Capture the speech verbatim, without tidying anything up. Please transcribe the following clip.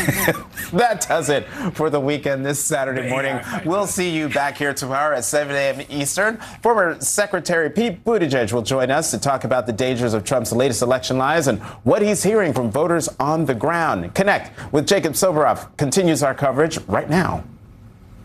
That does it for the weekend this Saturday morning. We'll see you back here tomorrow at seven a.m. Eastern. Former Secretary Pete Buttigieg will join us to talk about the dangers of Trump's latest election lies and what he's hearing from voters on the ground. Connect with Jacob Soboroff continues our coverage right now.